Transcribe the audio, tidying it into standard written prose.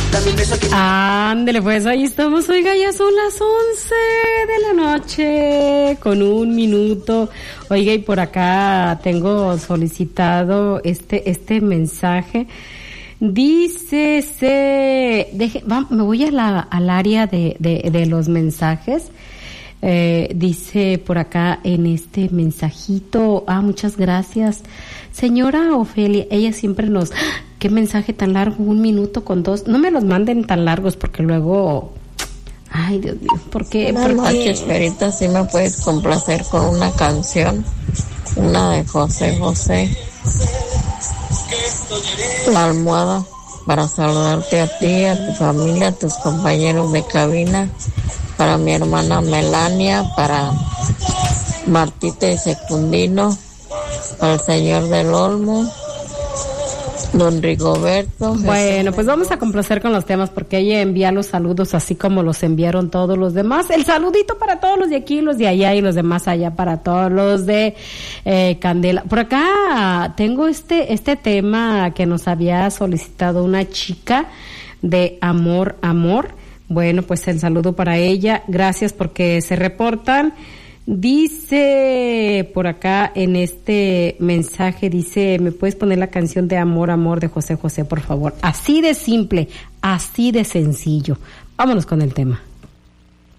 Ándele, pues ahí estamos. Oiga, ya son las 11 de la noche con 1 minuto. Oiga, y por acá tengo solicitado este mensaje. Dice, me voy al área de los mensajes. Dice por acá en este mensajito, muchas gracias, señora Ofelia. Ella siempre nos, qué mensaje tan largo, 1 minuto con 2. No me los manden tan largos porque luego, ay Dios mío, ¿por qué? Buenas noches, Perita, si me puedes complacer con una canción, una de José José, La Almohada, para saludarte a ti, a tu familia, a tus compañeros de cabina, para mi hermana Melania, para Martita y Secundino, para el señor del Olmo, don Rigoberto. Bueno, pues vamos a complacer con los temas porque ella envía los saludos así como los enviaron todos los demás. El saludito para todos los de aquí, los de allá y los de más allá para todos los de Candela. Por acá tengo este tema que nos había solicitado una chica de Amor. Bueno, pues el saludo para ella. Gracias porque se reportan. Dice por acá en este mensaje, dice, ¿me puedes poner la canción de Amor de José José, por favor? Así de simple, así de sencillo. Vámonos con el tema.